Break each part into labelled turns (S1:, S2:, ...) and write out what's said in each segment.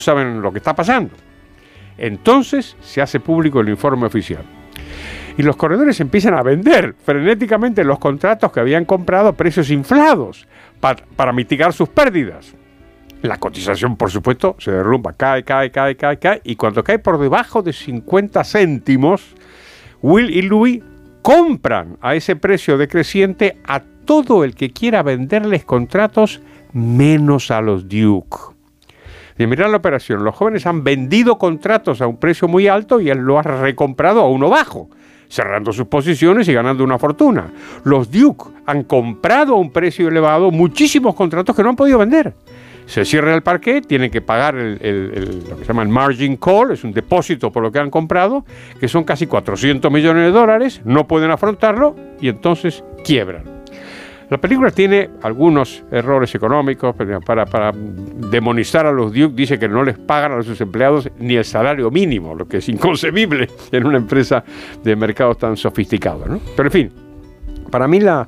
S1: saben lo que está pasando. Entonces se hace público el informe oficial. Y los corredores empiezan a vender frenéticamente los contratos que habían comprado a precios inflados para mitigar sus pérdidas. La cotización, por supuesto, se derrumba, cae, y cuando cae por debajo de 50 céntimos, Will y Louis compran a ese precio decreciente a todo el que quiera venderles contratos, menos a los Duke. Y mirad la operación, los jóvenes han vendido contratos a un precio muy alto y él lo ha recomprado a uno bajo, cerrando sus posiciones y ganando una fortuna. Los Duke han comprado a un precio elevado muchísimos contratos que no han podido vender. Se cierra el parquet, tienen que pagar lo que se llama el margin call, es un depósito por lo que han comprado, que son casi $400 millones, no pueden afrontarlo y entonces quiebran. La película tiene algunos errores económicos para demonizar a los Duke. Dice que no les pagan a sus empleados ni el salario mínimo, lo que es inconcebible en una empresa de mercados tan sofisticados, ¿no? Pero en fin, para mí la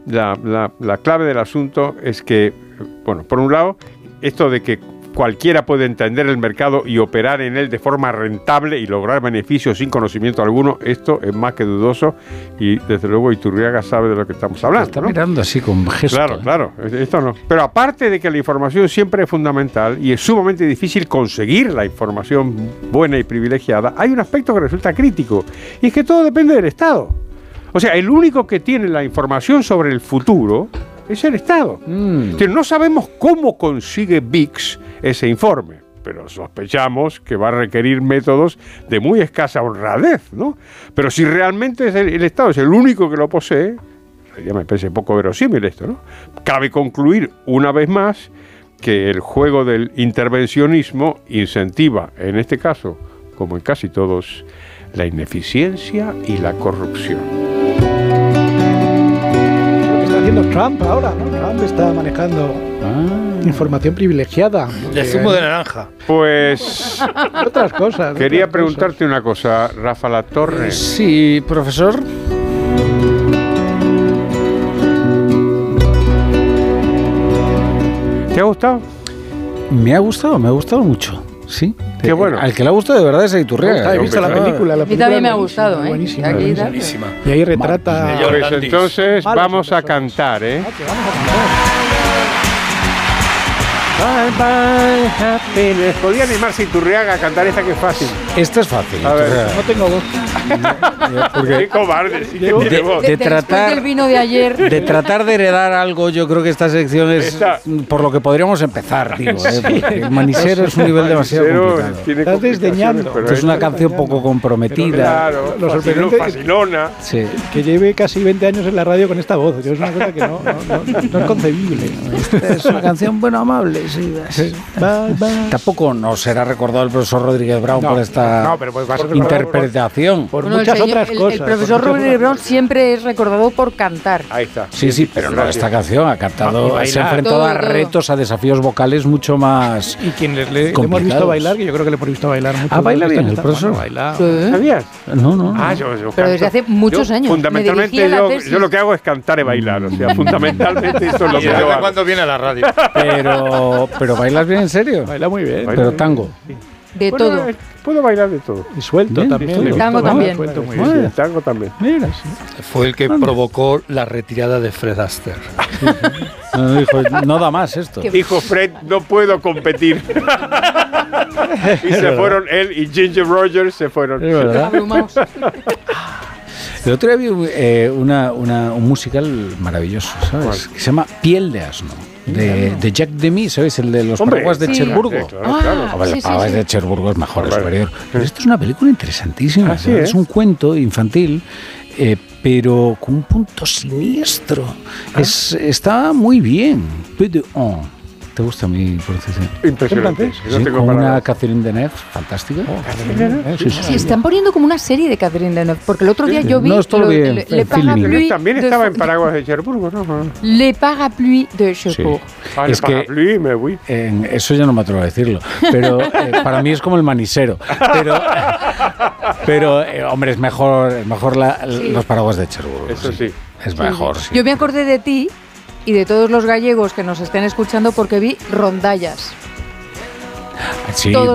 S1: clave del asunto es que, bueno, por un lado, esto de que cualquiera puede entender el mercado y operar en él de forma rentable y lograr beneficios sin conocimiento alguno, esto es más que dudoso y desde luego Iturriaga sabe de lo que estamos hablando.
S2: Está mirando así con gesto.
S1: Claro, esto no. Pero aparte de que la información siempre es fundamental y es sumamente difícil conseguir la información buena y privilegiada, hay un aspecto que resulta crítico y es que todo depende del Estado. O sea, el único que tiene la información sobre el futuro es el Estado. Que no sabemos cómo consigue VIX ese informe, pero sospechamos que va a requerir métodos de muy escasa honradez, ¿no? Pero si realmente el Estado es el único que lo posee, ya me parece poco verosímil esto, ¿no? Cabe concluir una vez más que el juego del intervencionismo incentiva, en este caso, como en casi todos, la ineficiencia y la corrupción.
S3: Haciendo Trump ahora, ¿no? Trump está manejando información privilegiada.
S4: De zumo de naranja.
S1: Pues
S3: otras cosas.
S1: Quería preguntarte una cosa, Rafa Latorre.
S2: Sí, profesor.
S1: ¿Te ha gustado?
S2: Me ha gustado mucho, sí.
S1: Qué bueno.
S2: Al que le ha gustado de verdad es a Iturriaga.
S3: ¿Has visto la película?
S5: A mí también me ha gustado, ¿eh?
S3: Buenísima.
S4: Buenísima.
S3: Y ahí retrata...
S1: Pues entonces vamos a cantar, ¿eh?
S3: Vamos a cantar.
S1: Bye bye happiness. Podría animarse Iturriaga a cantar esta que es fácil.
S2: Esta es fácil.
S1: A ver.
S3: No tengo voz.
S1: Qué cobarde. Sí que tiene voz.
S5: Después del vino de ayer.
S2: De tratar de heredar algo, yo creo que esta sección es por lo que podríamos empezar, digo, porque el manisero es un nivel demasiado complicado.
S3: Estás desdeñando.
S2: Esto es una canción poco comprometida.
S1: Claro,
S3: Lo sorprendente
S1: facilona.
S2: Sí.
S3: Que lleve casi 20 años en la radio con esta voz. Es una cosa que no es concebible.
S2: Esta es una canción, bueno, amable, sí.
S3: Bye, bye.
S2: Tampoco nos será recordado el profesor Rodríguez Brown por esta
S3: pero pues va a ser
S2: interpretación.
S3: por muchas otras cosas.
S5: El profesor Rodríguez Brown siempre es recordado por cantar.
S1: Ahí está.
S2: Sí, pero no esta canción. Ha cantado, se ha enfrentado a retos, a desafíos vocales mucho más.
S3: Y quien le hemos visto bailar, que yo creo que le hemos visto bailar mucho.
S2: Baila bien el profesor.
S1: ¿Sabías?
S2: No.
S1: Yo
S5: Pero desde hace muchos años.
S1: Fundamentalmente yo lo que hago es cantar y bailar. O sea, fundamentalmente esto es lo que yo hago.
S4: ¿Cuándo viene a la radio?
S2: Pero bailas bien en serio.
S3: Baila muy bien.
S2: Pero tango.
S5: De todo.
S1: Puedo bailar de todo.
S3: Y suelto
S2: Bien,
S3: también.
S5: el tango también.
S3: Suelto muy
S1: Sí,
S3: bien.
S1: el tango también.
S2: Mira, sí.
S4: Fue el que provocó la retirada de Fred Astaire.
S2: No, dijo, no da más esto.
S1: Dijo Fred, no puedo competir. Y se fueron él y Ginger Rogers se fueron.
S2: Es verdad.
S5: Abrumados.
S2: El otro día vi un musical maravilloso, ¿sabes?
S1: ¿Cuál?
S2: Que se llama Piel de asno, de Jack Demy, ¿sabes? El de los paraguas de
S5: sí.
S2: Cherburgo.
S1: Claro.
S2: Los paraguas de Cherburgo es mejor, es
S1: Vale.
S2: superior. Pero esto es una película interesantísima.
S1: Así
S2: Es un cuento infantil, pero con un punto siniestro. Está muy bien. ¿Te gusta mi pronunciación?
S1: Impresionante.
S2: Sí, con una Catherine Deneuve fantástica.
S5: Sí, están poniendo como una serie de Catherine Deneuve, porque el otro día yo vi
S2: No, esto lo vi en
S5: Le Parapluie
S1: También
S5: de
S1: estaba en Paraguas de Cherburgo, ¿no?
S5: Le Parapluie de Cherbourg.
S2: Es que eso ya no me atrevo a decirlo, pero para mí es como el manisero. Pero hombre, es mejor los paraguas de Cherburgo.
S1: Eso sí.
S2: Es mejor, sí.
S5: Yo me acordé de ti y de todos los gallegos que nos estén escuchando porque vi Rondallas.
S2: Sí,
S5: todos